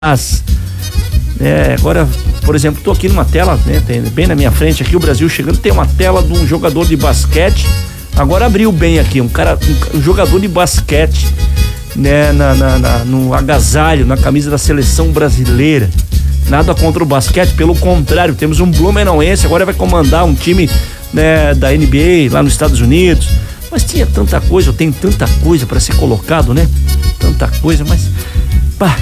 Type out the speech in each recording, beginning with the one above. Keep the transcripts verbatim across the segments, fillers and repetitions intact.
É, agora, por exemplo, tô aqui numa tela, né, tem bem na minha frente aqui, o Brasil chegando, tem uma tela de um jogador de basquete. Agora abriu bem aqui, um cara, um, um jogador de basquete, né, na, na, na, no agasalho, na camisa da seleção brasileira. Nada contra o basquete, pelo contrário, temos um blumenauense, agora vai comandar um time, né, da N B A lá nos Estados Unidos. Mas tinha tanta coisa, eu tenho tanta coisa para ser colocado, né? Tanta coisa, mas pá,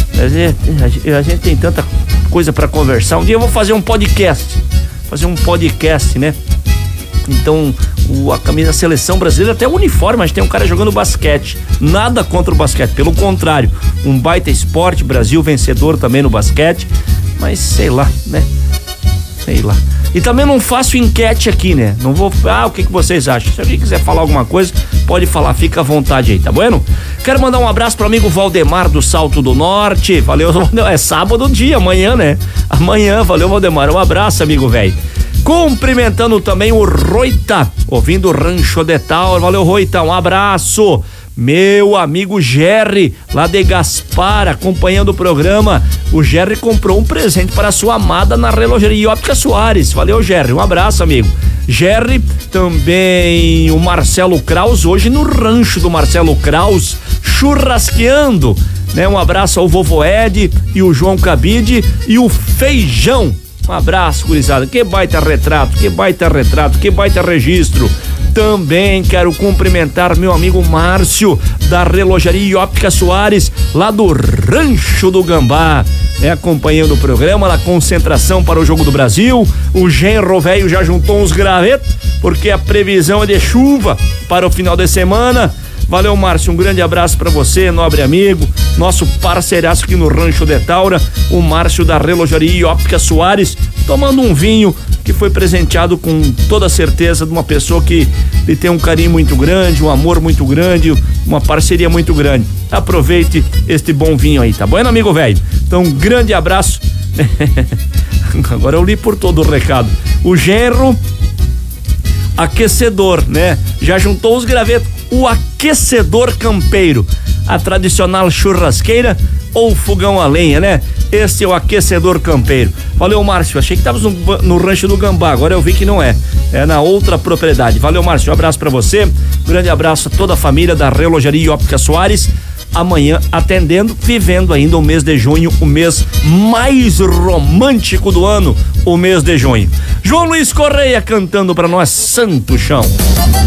a gente tem tanta coisa para conversar. Um dia eu vou fazer um podcast, fazer um podcast, né? Então, o, a camisa da seleção brasileira, até o uniforme, mas tem um cara jogando basquete. Nada contra o basquete, pelo contrário, um baita esporte, Brasil vencedor também no basquete, mas sei lá, né? Sei lá. E também não faço enquete aqui, né? Não vou... Ah, o que, que vocês acham? Se alguém quiser falar alguma coisa, pode falar, fica à vontade aí, tá bueno? Quero mandar um abraço pro amigo Valdemar do Salto do Norte. Valeu, é sábado dia, amanhã, né? Amanhã, valeu, Valdemar. Um abraço, amigo velho. Cumprimentando também o Roita, ouvindo o Rancho de Tauro. Valeu, Roita, um abraço. Meu amigo Jerry, lá de Gaspar, acompanhando o programa. O Jerry comprou um presente para a sua amada na Relojaria Óptica Soares. Valeu, Jerry, um abraço, amigo. Jerry, também o Marcelo Kraus, hoje no rancho do Marcelo Kraus, churrasqueando, né? Um abraço ao vovô Ed e o João Cabide e o Feijão. Um abraço, gurizada. Que baita retrato, que baita retrato, que baita registro. Também quero cumprimentar meu amigo Márcio, da Relojaria Óptica Soares, lá do Rancho do Gambá, né, acompanhando o programa, na concentração para o Jogo do Brasil. O Genro Velho já juntou uns gravetos, porque a previsão é de chuva para o final de semana. Valeu, Márcio, um grande abraço para você, nobre amigo, nosso parceiraço aqui no Rancho de Taura, o Márcio da Relojaria Óptica Soares, tomando um vinho que foi presenteado com toda certeza de uma pessoa que lhe tem um carinho muito grande, um amor muito grande, uma parceria muito grande. Aproveite este bom vinho aí, tá bom, amigo velho? Então, um grande abraço. Agora eu li por todo o recado. O genro aquecedor, né? Já juntou os gravetos. O aquecedor campeiro, a tradicional churrasqueira ou fogão a lenha, né? Esse é o aquecedor campeiro. Valeu, Márcio, achei que estávamos no, no Rancho do Gambá, agora eu vi que não é, é na outra propriedade. Valeu, Márcio, um abraço pra você, grande abraço a toda a família da Relojaria Óptica Soares. Amanhã atendendo, vivendo ainda o mês de junho, o mês mais romântico do ano, o mês de junho. João Luiz Correia cantando pra nós, Santo Chão.